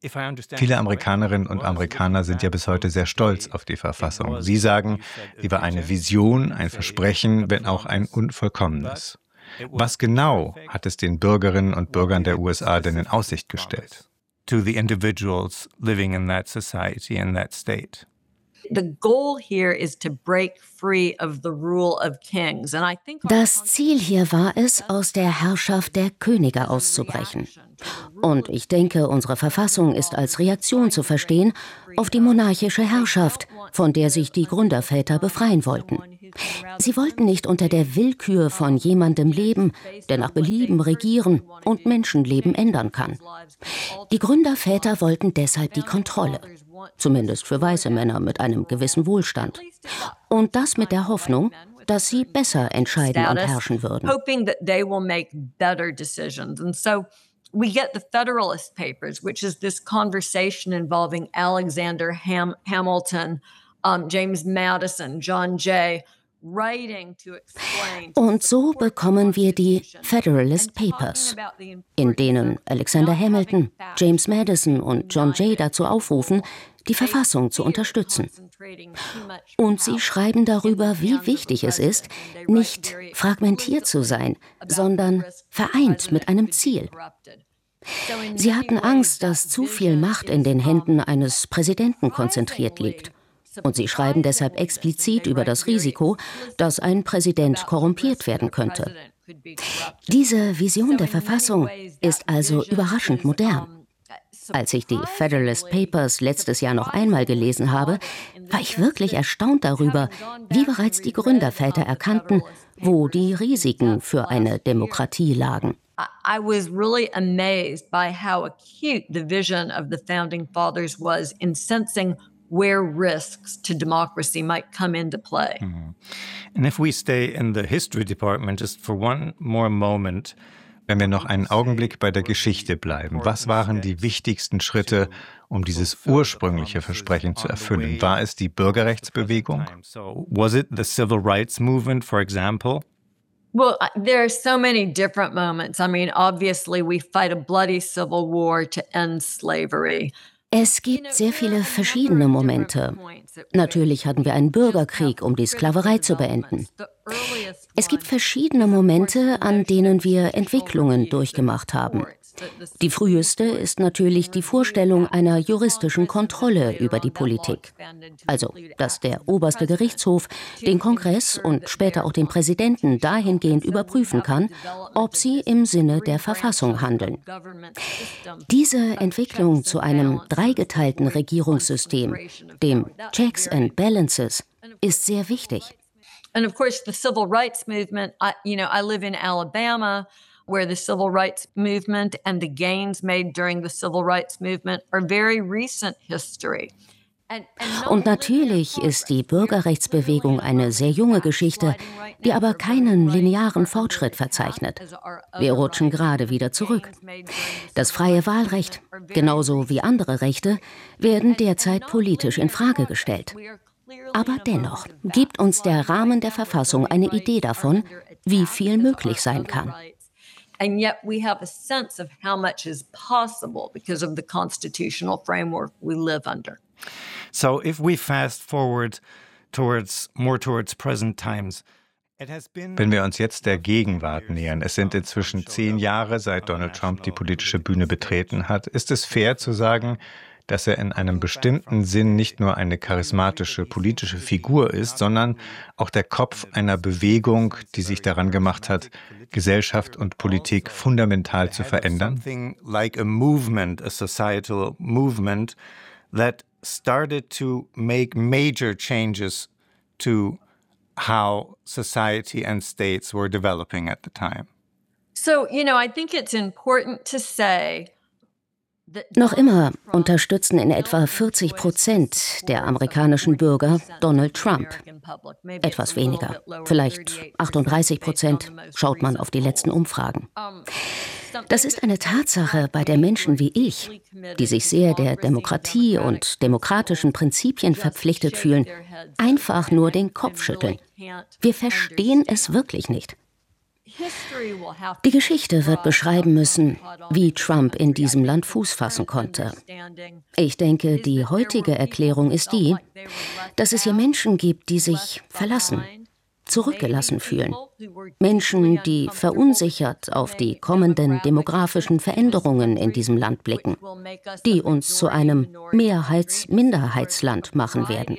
Viele Amerikanerinnen und Amerikaner sind ja bis heute sehr stolz auf die Verfassung. Sie sagen, sie war eine Vision, ein Versprechen, wenn auch ein unvollkommenes. Was genau hat es den Bürgerinnen und Bürgern der USA denn in Aussicht gestellt? To the individuals living in that society, in that state. The goal here is to break free of the rule of kings. And I think Das Ziel hier war es, aus der Herrschaft der Könige auszubrechen. Und ich denke, unsere Verfassung ist als Reaktion zu verstehen auf die monarchische Herrschaft, von der sich die Gründerväter befreien wollten. Sie wollten nicht unter der Willkür von jemandem leben, der nach Belieben regieren und Menschenleben ändern kann. Die Gründerväter wollten deshalb die Kontrolle. Zumindest für weiße Männer mit einem gewissen Wohlstand. Und das mit der Hoffnung, dass sie besser entscheiden und herrschen würden. We get the Federalist Papers, which is this conversation involving Alexander Hamilton, James Madison, John Jay. Und so bekommen wir die Federalist Papers, in denen Alexander Hamilton, James Madison und John Jay dazu aufrufen, die Verfassung zu unterstützen. Und sie schreiben darüber, wie wichtig es ist, nicht fragmentiert zu sein, sondern vereint mit einem Ziel. Sie hatten Angst, dass zu viel Macht in den Händen eines Präsidenten konzentriert liegt. Und sie schreiben deshalb explizit über das Risiko, dass ein Präsident korrumpiert werden könnte. Diese Vision der Verfassung ist also überraschend modern. Als ich die Federalist Papers letztes Jahr noch einmal gelesen habe, war ich wirklich erstaunt darüber, wie bereits die Gründerväter erkannten, wo die Risiken für eine Demokratie lagen. I was really amazed by how acute the vision of the founding fathers was in sensing where risks to democracy might come into play. And if we stay in the history department just for one more moment, wenn wir noch einen Augenblick bei der Geschichte bleiben, was waren die wichtigsten Schritte, um dieses ursprüngliche Versprechen zu erfüllen? War es die Bürgerrechtsbewegung? So was it the civil rights movement, for example? Well, there are so many different moments. I mean, obviously we fight a bloody civil war to end slavery. Es gibt sehr viele verschiedene Momente. Natürlich hatten wir einen Bürgerkrieg, um die Sklaverei zu beenden. Es gibt verschiedene Momente, an denen wir Entwicklungen durchgemacht haben. Die früheste ist natürlich die Vorstellung einer juristischen Kontrolle über die Politik. Also, dass der oberste Gerichtshof den Kongress und später auch den Präsidenten dahingehend überprüfen kann, ob sie im Sinne der Verfassung handeln. Diese Entwicklung zu einem dreigeteilten Regierungssystem, dem Checks and Balances, ist sehr wichtig. And of course, the civil rights movement, I live in Alabama, where the civil rights movement and the gains made during the civil rights movement are very recent history. Und natürlich ist die Bürgerrechtsbewegung eine sehr junge Geschichte, die aber keinen linearen Fortschritt verzeichnet. Wir rutschen gerade wieder zurück. Das freie Wahlrecht, genauso wie andere Rechte, werden derzeit politisch in Frage gestellt. Aber dennoch gibt uns der Rahmen der Verfassung eine Idee davon, wie viel möglich sein kann. And yet we have a sense of how much is possible because of the constitutional framework we live under. So if we fast forward towards present times, wenn wir uns jetzt der Gegenwart nähern, es sind inzwischen 10 Jahre, seit Donald Trump die politische Bühne betreten hat, ist es fair zu sagen, dass er in einem bestimmten Sinn nicht nur eine charismatische politische Figur ist, sondern auch der Kopf einer Bewegung, die sich daran gemacht hat, Gesellschaft und Politik fundamental zu verändern? Something like a movement, a societal movement that started to make major changes to how society and states were developing at the time. So, I think it's important to say Noch immer unterstützen in etwa 40% der amerikanischen Bürger Donald Trump. Etwas weniger, vielleicht 38%, schaut man auf die letzten Umfragen. Das ist eine Tatsache, bei der Menschen wie ich, die sich sehr der Demokratie und demokratischen Prinzipien verpflichtet fühlen, einfach nur den Kopf schütteln. Wir verstehen es wirklich nicht. Die Geschichte wird beschreiben müssen, wie Trump in diesem Land Fuß fassen konnte. Ich denke, die heutige Erklärung ist die, dass es hier Menschen gibt, die sich verlassen, zurückgelassen fühlen. Menschen, die verunsichert auf die kommenden demografischen Veränderungen in diesem Land blicken, die uns zu einem Mehrheits-Minderheitsland machen werden.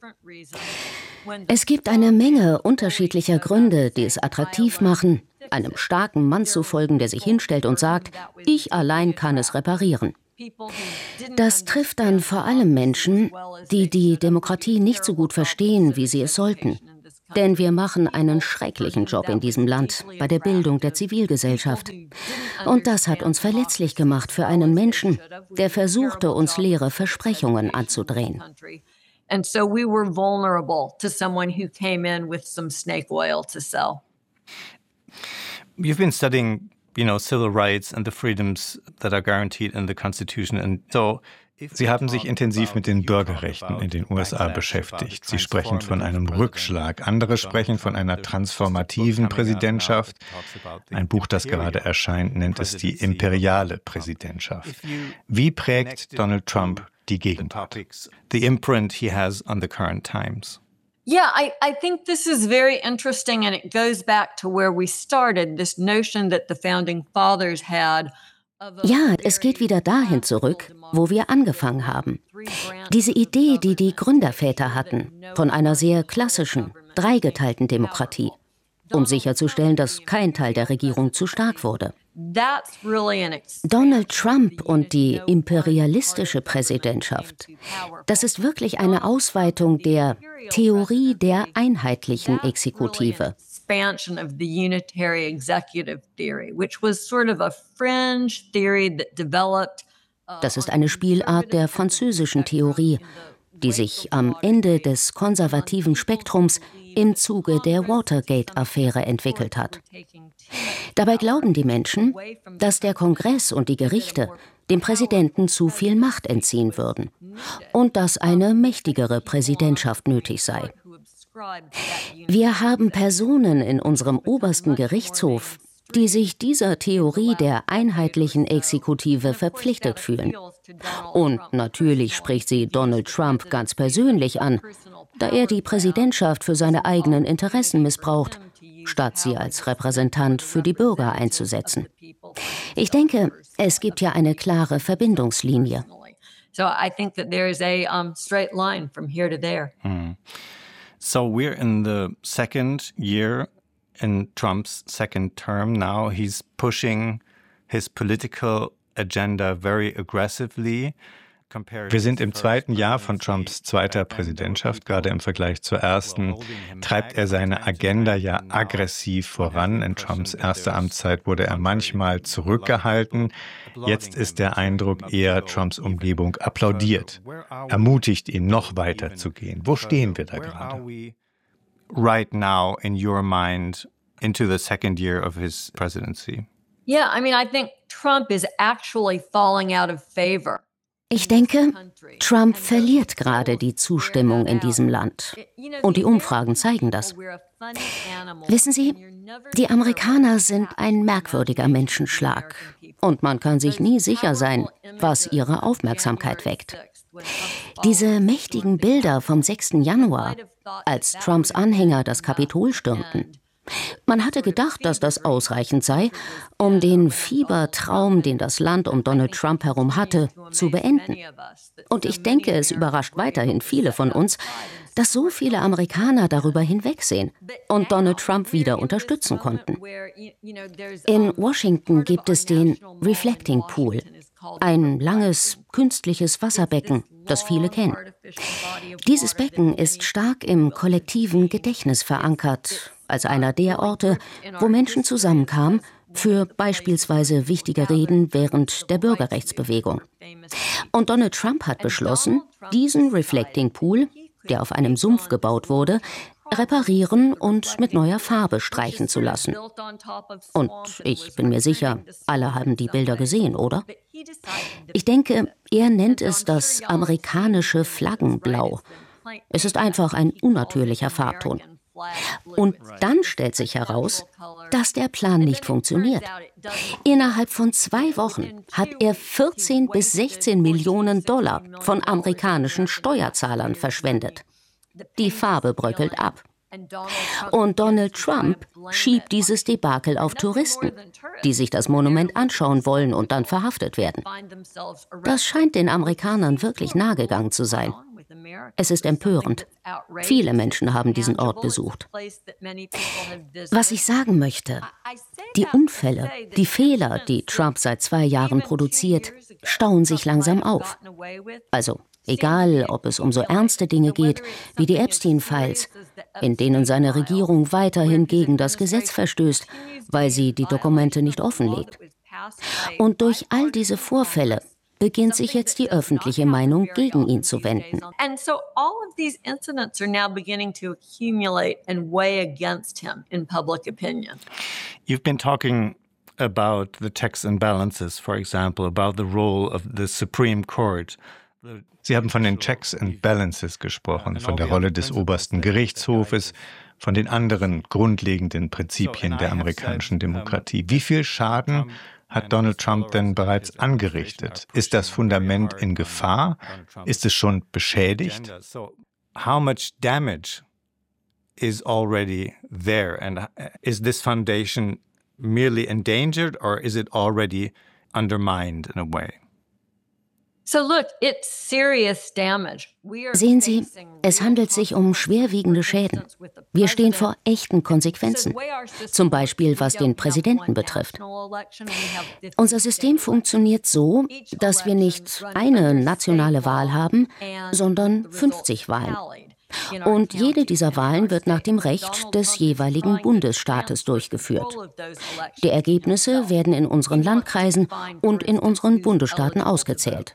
Es gibt eine Menge unterschiedlicher Gründe, die es attraktiv machen, einem starken Mann zu folgen, der sich hinstellt und sagt, ich allein kann es reparieren. Das trifft dann vor allem Menschen, die die Demokratie nicht so gut verstehen, wie sie es sollten. Denn wir machen einen schrecklichen Job in diesem Land bei der Bildung der Zivilgesellschaft. Und das hat uns verletzlich gemacht für einen Menschen, der versuchte, uns leere Versprechungen anzudrehen. And so we were vulnerable to someone who came in with some snake oil to sell. You've been studying, civil rights and the freedoms that are guaranteed in the Constitution. And so Sie haben sich intensiv mit den Bürgerrechten in den USA beschäftigt. Sie sprechen von einem Rückschlag. Andere sprechen von einer transformativen Präsidentschaft. Ein Buch, das gerade erscheint, nennt es die imperiale Präsidentschaft. Wie prägt Donald Trump die Gegenwart? The imprint he has on the current times. Yeah, I think this is very interesting, and it goes back to where we started, this notion that the founding fathers had. Ja, es geht wieder dahin zurück, wo wir angefangen haben. Diese Idee, die die Gründerväter hatten, von einer sehr klassischen, dreigeteilten Demokratie, um sicherzustellen, dass kein Teil der Regierung zu stark wurde. Donald Trump und die imperialistische Präsidentschaft, das ist wirklich eine Ausweitung der Theorie der einheitlichen Exekutive. Of the unitary executive theory, which was sort of a fringe theory that developed. Das ist eine Spielart der französischen Theorie, die sich am Ende des konservativen Spektrums im Zuge der Watergate-Affäre entwickelt hat. Dabei glauben die Menschen, dass der Kongress und die Gerichte dem Präsidenten zu viel Macht entziehen würden und dass eine mächtigere Präsidentschaft nötig sei. Wir haben Personen in unserem obersten Gerichtshof, die sich dieser Theorie der einheitlichen Exekutive verpflichtet fühlen. Und natürlich spricht sie Donald Trump ganz persönlich an, da er die Präsidentschaft für seine eigenen Interessen missbraucht, statt sie als Repräsentant für die Bürger einzusetzen. Ich denke, es gibt ja eine klare Verbindungslinie. So I think that there is a straight line from here to there. So we're in the second year in Trump's second term now. He's pushing his political agenda very aggressively. Wir sind im zweiten Jahr von Trumps zweiter Präsidentschaft. Gerade im Vergleich zur ersten treibt er seine Agenda ja aggressiv voran. In Trumps erster Amtszeit wurde er manchmal zurückgehalten. Jetzt ist der Eindruck eher, Trumps Umgebung applaudiert, ermutigt ihn, noch weiter zu gehen. Wo stehen wir da gerade? Right now, in your mind, into the second year of his presidency? Yeah, I mean, I think Trump is actually falling out of favor. Ich denke, Trump verliert gerade die Zustimmung in diesem Land. Und die Umfragen zeigen das. Wissen Sie, die Amerikaner sind ein merkwürdiger Menschenschlag. Und man kann sich nie sicher sein, was ihre Aufmerksamkeit weckt. Diese mächtigen Bilder vom 6. Januar, als Trumps Anhänger das Kapitol stürmten. Man hatte gedacht, dass das ausreichend sei, um den Fiebertraum, den das Land um Donald Trump herum hatte, zu beenden. Und ich denke, es überrascht weiterhin viele von uns, dass so viele Amerikaner darüber hinwegsehen und Donald Trump wieder unterstützen konnten. In Washington gibt es den Reflecting Pool, ein langes, künstliches Wasserbecken, das viele kennen. Dieses Becken ist stark im kollektiven Gedächtnis verankert, als einer der Orte, wo Menschen zusammenkamen für beispielsweise wichtige Reden während der Bürgerrechtsbewegung. Und Donald Trump hat beschlossen, diesen Reflecting Pool, der auf einem Sumpf gebaut wurde, reparieren und mit neuer Farbe streichen zu lassen. Und ich bin mir sicher, alle haben die Bilder gesehen, oder? Ich denke, er nennt es das amerikanische Flaggenblau. Es ist einfach ein unnatürlicher Farbton. Und dann stellt sich heraus, dass der Plan nicht funktioniert. Innerhalb von 2 Wochen hat er 14 bis 16 Millionen Dollar von amerikanischen Steuerzahlern verschwendet. Die Farbe bröckelt ab. Und Donald Trump schiebt dieses Debakel auf Touristen, die sich das Monument anschauen wollen und dann verhaftet werden. Das scheint den Amerikanern wirklich nahegegangen zu sein. Es ist empörend. Viele Menschen haben diesen Ort besucht. Was ich sagen möchte, die Unfälle, die Fehler, die Trump seit 2 Jahren produziert, stauen sich langsam auf. Also, egal, ob es um so ernste Dinge geht, wie die Epstein-Files, in denen seine Regierung weiterhin gegen das Gesetz verstößt, weil sie die Dokumente nicht offenlegt. Und durch all diese Vorfälle beginnt sich jetzt die öffentliche Meinung gegen ihn zu wenden. And so all of these incidents are now beginning to accumulate and weigh against him in public opinion. You've been talking about the checks and balances, for example, about the role of the Supreme Court. Sie haben von den Checks and Balances gesprochen, von der Rolle des obersten Gerichtshofes, von den anderen grundlegenden Prinzipien der amerikanischen Demokratie. Wie viel Schaden hat Donald Trump denn bereits angerichtet? Ist das Fundament in Gefahr? Ist es schon beschädigt? How much damage is already there? And is this foundation merely endangered or is it already undermined in a way? So look, it's serious damage. Sehen Sie, es handelt sich um schwerwiegende Schäden. Wir stehen vor echten Konsequenzen, zum Beispiel was den Präsidenten betrifft. Unser System funktioniert so, dass wir nicht eine nationale Wahl haben, sondern 50 Wahlen. Und jede dieser Wahlen wird nach dem Recht des jeweiligen Bundesstaates durchgeführt. Die Ergebnisse werden in unseren Landkreisen und in unseren Bundesstaaten ausgezählt.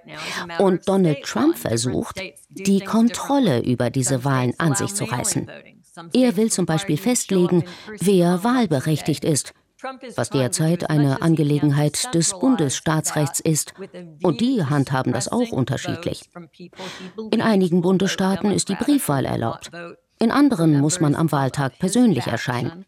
Und Donald Trump versucht, die Kontrolle über diese Wahlen an sich zu reißen. Er will zum Beispiel festlegen, wer wahlberechtigt ist, was derzeit eine Angelegenheit des Bundesstaatsrechts ist. Und die handhaben das auch unterschiedlich. In einigen Bundesstaaten ist die Briefwahl erlaubt. In anderen muss man am Wahltag persönlich erscheinen.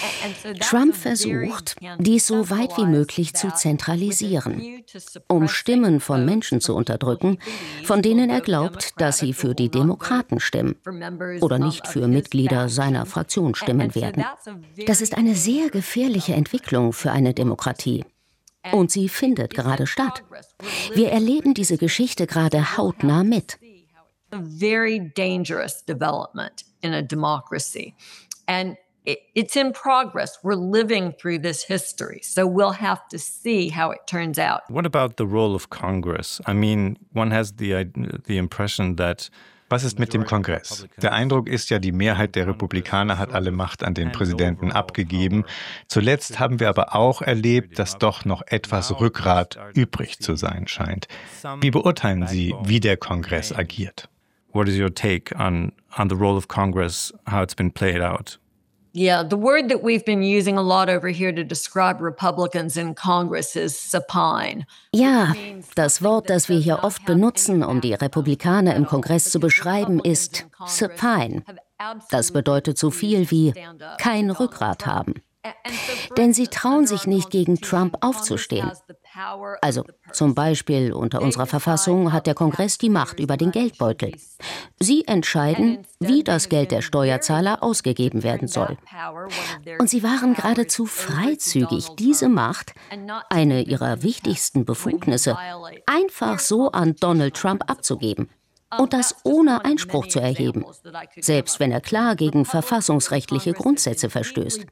Trump versucht, dies so weit wie möglich zu zentralisieren, um Stimmen von Menschen zu unterdrücken, von denen er glaubt, dass sie für die Demokraten stimmen oder nicht für Mitglieder seiner Fraktion stimmen werden. Das ist eine sehr gefährliche Entwicklung für eine Demokratie. Und sie findet gerade statt. Wir erleben diese Geschichte gerade hautnah mit. A very dangerous development in a democracy. And it's in progress. We're living through this history, so we'll have to see how it turns out. What about the role of Congress? I mean, one has the impression that Was ist mit dem Kongress? Der Eindruck ist ja, die Mehrheit der Republikaner hat alle Macht an den Präsidenten abgegeben. Zuletzt haben wir aber auch erlebt, dass doch noch etwas Rückgrat übrig zu sein scheint. Wie beurteilen Sie, wie der Kongress agiert? What is your take on the role of Congress, how it's been played out? Yeah, the word that we've been using a lot over here to describe Republicans in Congress is supine. Ja, das Wort, das wir hier oft benutzen, um die Republikaner im Kongress zu beschreiben, ist supine. Das bedeutet so viel wie kein Rückgrat haben. Denn sie trauen sich nicht, gegen Trump aufzustehen. Also zum Beispiel unter unserer Verfassung hat der Kongress die Macht über den Geldbeutel. Sie entscheiden, wie das Geld der Steuerzahler ausgegeben werden soll. Und sie waren geradezu freizügig, diese Macht, eine ihrer wichtigsten Befugnisse, einfach so an Donald Trump abzugeben. Und das ohne Einspruch zu erheben, selbst wenn er klar gegen verfassungsrechtliche Grundsätze verstößt.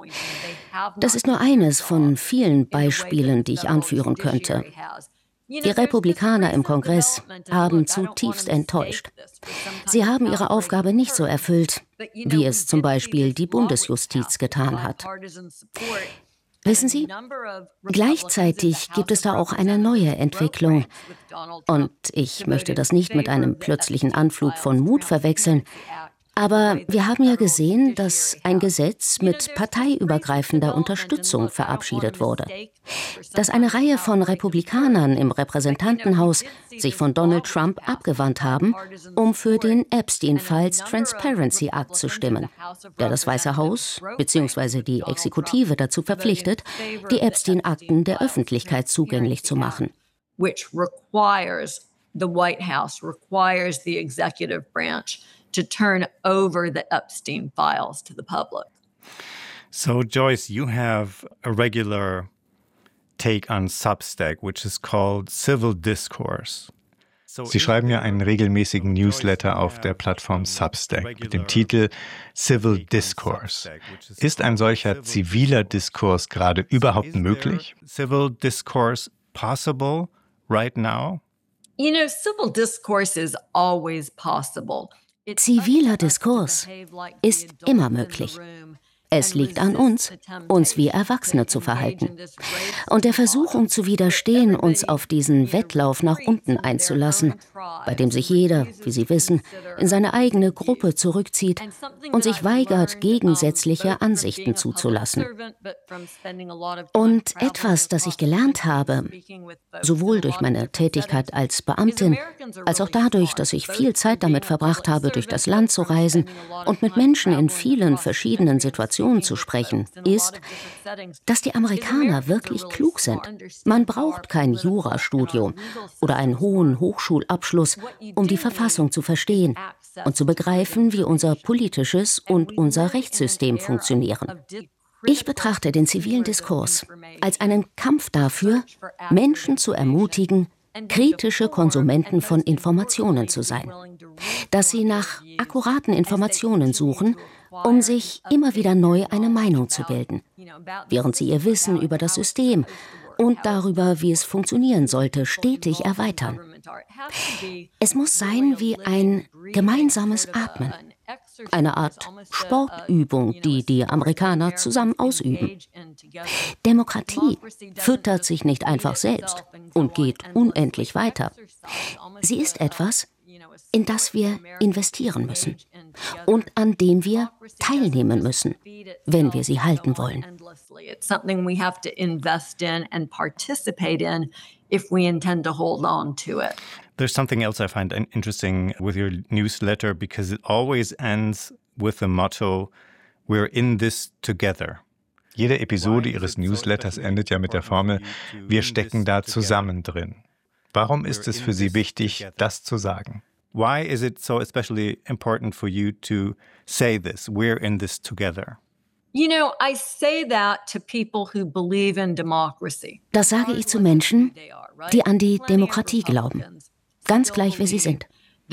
Das ist nur eines von vielen Beispielen, die ich anführen könnte. Die Republikaner im Kongress haben zutiefst enttäuscht. Sie haben ihre Aufgabe nicht so erfüllt, wie es zum Beispiel die Bundesjustiz getan hat. Wissen Sie, gleichzeitig gibt es da auch eine neue Entwicklung. Und ich möchte das nicht mit einem plötzlichen Anflug von Mut verwechseln. Aber wir haben ja gesehen, dass ein Gesetz mit parteiübergreifender Unterstützung verabschiedet wurde. Dass eine Reihe von Republikanern im Repräsentantenhaus sich von Donald Trump abgewandt haben, um für den Epstein-Files Transparency Act zu stimmen, der das Weiße Haus bzw. die Exekutive dazu verpflichtet, die Epstein-Akten der Öffentlichkeit zugänglich zu machen. Which requires the White House, requires the executive branch to turn over the Epstein files to the public. So, Joyce, you have a regular take on Substack, which is called Civil Discourse. Sie schreiben ja einen regelmäßigen Newsletter auf der Plattform Substack mit dem Titel Civil Discourse. Ist ein solcher ziviler Diskurs gerade überhaupt möglich? Civil Discourse possible right now? You know, civil discourse is always possible. Ziviler Diskurs ist immer möglich. Es liegt an uns, uns wie Erwachsene zu verhalten und der Versuchung zu widerstehen, uns auf diesen Wettlauf nach unten einzulassen, bei dem sich jeder, wie Sie wissen, in seine eigene Gruppe zurückzieht und sich weigert, gegensätzliche Ansichten zuzulassen. Und etwas, das ich gelernt habe, sowohl durch meine Tätigkeit als Beamtin, als auch dadurch, dass ich viel Zeit damit verbracht habe, durch das Land zu reisen und mit Menschen in vielen verschiedenen Situationen zu sprechen, ist, dass die Amerikaner wirklich klug sind. Man braucht kein Jurastudium oder einen hohen Hochschulabschluss, um die Verfassung zu verstehen und zu begreifen, wie unser politisches und unser Rechtssystem funktionieren. Ich betrachte den zivilen Diskurs als einen Kampf dafür, Menschen zu ermutigen, kritische Konsumenten von Informationen zu sein, dass sie nach akkuraten Informationen suchen, um sich immer wieder neu eine Meinung zu bilden, während sie ihr Wissen über das System und darüber, wie es funktionieren sollte, stetig erweitern. Es muss sein wie ein gemeinsames Atmen, eine Art Sportübung, die die Amerikaner zusammen ausüben. Demokratie füttert sich nicht einfach selbst und geht unendlich weiter. Sie ist etwas, in das wir investieren müssen und an dem wir teilnehmen müssen, wenn wir sie halten wollen. It's something we have to invest in and participate in if we intend to hold on to it. There's something else I find interesting with your newsletter because it always ends with the motto, "We're in this together." Jede Episode Ihres Newsletters endet ja mit der Formel, wir stecken da zusammen drin. Warum ist es für Sie wichtig, das zu sagen? Why is it so especially important for you to say this? We're in this together. You know, I say that to people who believe in democracy. Das sage ich zu Menschen, die an die Demokratie glauben, ganz gleich, wer sie sind.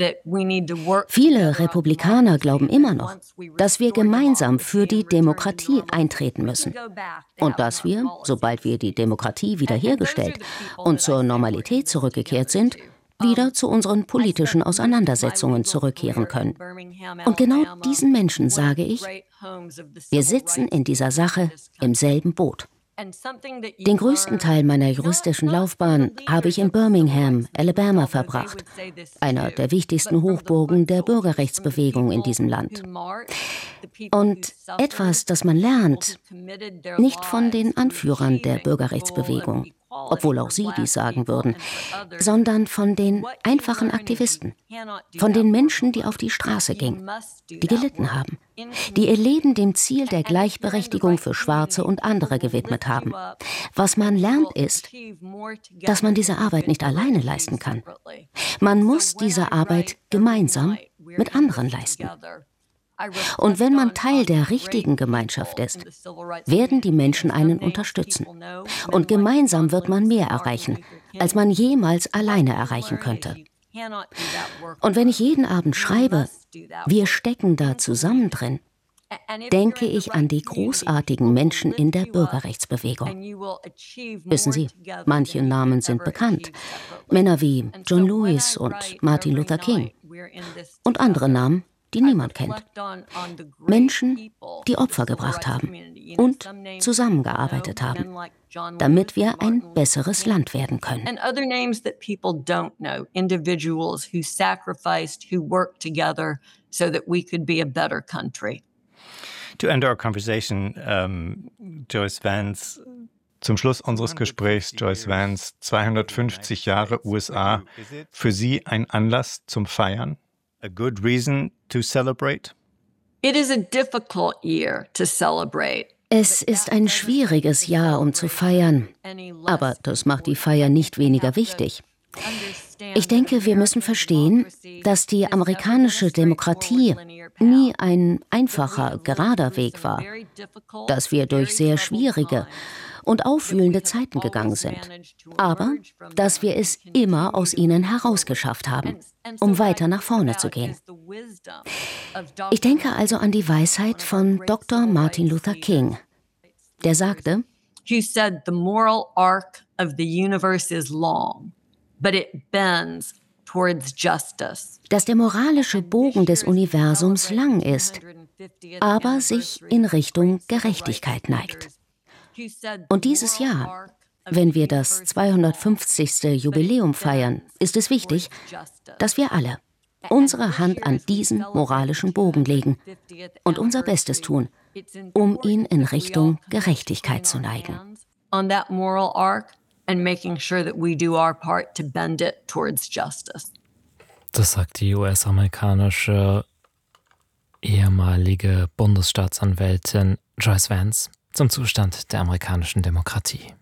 Viele Republikaner glauben immer noch, dass wir gemeinsam für die Demokratie eintreten müssen und dass wir, sobald wir die Demokratie wiederhergestellt und zur Normalität zurückgekehrt sind, wieder zu unseren politischen Auseinandersetzungen zurückkehren können. Und genau diesen Menschen sage ich, wir sitzen in dieser Sache im selben Boot. Den größten Teil meiner juristischen Laufbahn habe ich in Birmingham, Alabama verbracht, einer der wichtigsten Hochburgen der Bürgerrechtsbewegung in diesem Land. Und etwas, das man lernt, nicht von den Anführern der Bürgerrechtsbewegung, obwohl auch sie dies sagen würden, sondern von den einfachen Aktivisten, von den Menschen, die auf die Straße gingen, die gelitten haben, die ihr Leben dem Ziel der Gleichberechtigung für Schwarze und andere gewidmet haben. Was man lernt ist, dass man diese Arbeit nicht alleine leisten kann. Man muss diese Arbeit gemeinsam mit anderen leisten. Und wenn man Teil der richtigen Gemeinschaft ist, werden die Menschen einen unterstützen. Und gemeinsam wird man mehr erreichen, als man jemals alleine erreichen könnte. Und wenn ich jeden Abend schreibe, wir stecken da zusammen drin, denke ich an die großartigen Menschen in der Bürgerrechtsbewegung. Wissen Sie, manche Namen sind bekannt. Männer wie John Lewis und Martin Luther King. Und andere Namen die niemand kennt. Menschen, die Opfer gebracht haben und zusammengearbeitet haben, damit wir ein besseres Land werden können. And other names that people don't know, individuals who sacrificed, who worked together so that we could be a better country. To end our conversation, Joyce Vance. Zum Schluss unseres Gesprächs, Joyce Vance, 250 Jahre USA, für Sie ein Anlass zum Feiern? A good reason to celebrate? It is a difficult year to celebrate. Es ist ein schwieriges Jahr, um zu feiern, aber das macht die Feier nicht weniger wichtig. Ich denke, wir müssen verstehen, dass die amerikanische Demokratie nie ein einfacher, gerader Weg war, dass wir durch sehr schwierige und aufwühlende Zeiten gegangen sind, aber dass wir es immer aus ihnen herausgeschafft haben, um weiter nach vorne zu gehen. Ich denke also an die Weisheit von Dr. Martin Luther King, der sagte, He said, the moral arc of the universe is long, but it bends towards justice. Dass der moralische Bogen des Universums lang ist, aber sich in Richtung Gerechtigkeit neigt. Und dieses Jahr, wenn wir das 250. Jubiläum feiern, ist es wichtig, dass wir alle unsere Hand an diesen moralischen Bogen legen und unser Bestes tun, um ihn in Richtung Gerechtigkeit zu neigen. On that moral arc and making sure that we do our part to bend it towards justice. Das sagt die US-amerikanische ehemalige Bundesstaatsanwältin Joyce Vance zum Zustand der amerikanischen Demokratie.